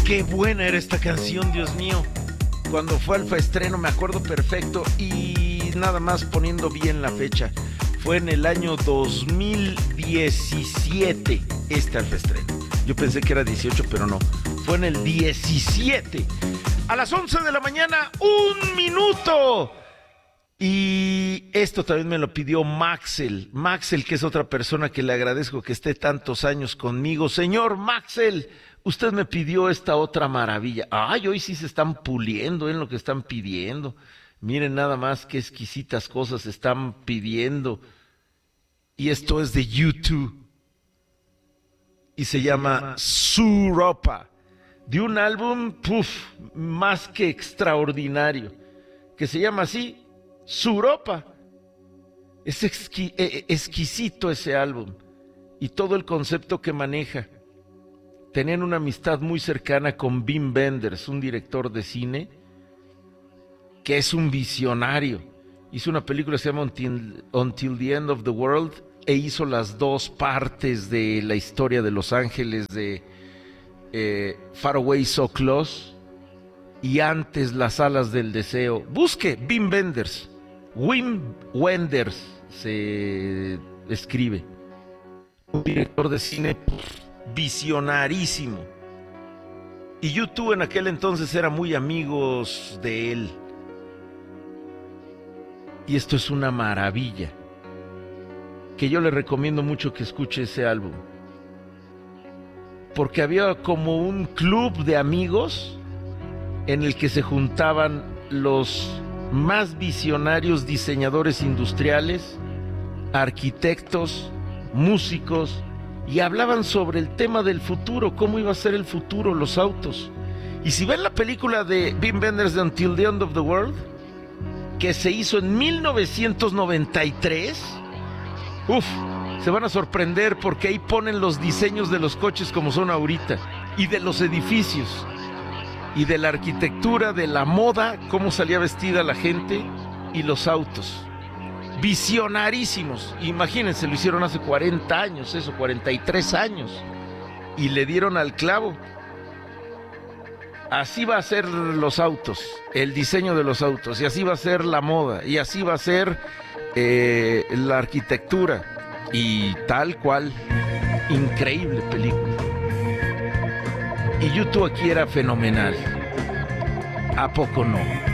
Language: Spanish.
Qué buena era esta canción, Dios mío. Cuando fue Alfa Estreno me acuerdo perfecto, y nada más poniendo bien la fecha. Fue en el año 2017 este Alfa Estreno. Yo pensé que era 18, pero no. Fue en el 17. A las 11 de la mañana, 1 minuto. Y esto también me lo pidió Maxel. Maxel, que es otra persona que le agradezco que esté tantos años conmigo. Señor Maxel, usted me pidió esta otra maravilla. Ay, hoy sí se están puliendo en lo que están pidiendo. Miren nada más qué exquisitas cosas están pidiendo. Y esto es de U2. Y se llama Suropa. De un álbum, más que extraordinario. Que se llama así, Suropa. Es exquisito ese álbum. Y todo el concepto que maneja. Tenían una amistad muy cercana con Wim Wenders, un director de cine que es un visionario. Hizo una película que se llama Until the End of the World e hizo las dos partes de la historia de Los Ángeles de Far Away So Close y antes Las Alas del Deseo. Busque Wim Wenders. Wim Wenders se escribe. Un director de cine visionarísimo. Y YouTube en aquel entonces era muy amigos de él. Y esto es una maravilla, que yo le recomiendo mucho que escuche ese álbum. Porque había como un club de amigos en el que se juntaban los más visionarios diseñadores industriales, arquitectos, músicos, y hablaban sobre el tema del futuro, cómo iba a ser el futuro, los autos. Y si ven la película de Wim Wenders de Until the End of the World, que se hizo en 1993, se van a sorprender porque ahí ponen los diseños de los coches como son ahorita, y de los edificios, y de la arquitectura, de la moda, cómo salía vestida la gente, y los autos. Visionarísimos. Imagínense, lo hicieron hace 40 años, 43 años, y le dieron al clavo. Así va a ser los autos, el diseño de los autos, y así va a ser la moda, y así va a ser la arquitectura, y tal cual. Increíble película. Y YouTube aquí era fenomenal. ¿A poco no?